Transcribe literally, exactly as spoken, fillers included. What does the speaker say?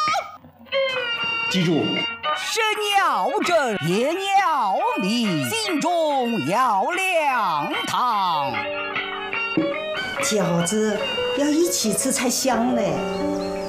记住， 身要正，言要明，心中要亮堂。 饺子要一起吃才香呢。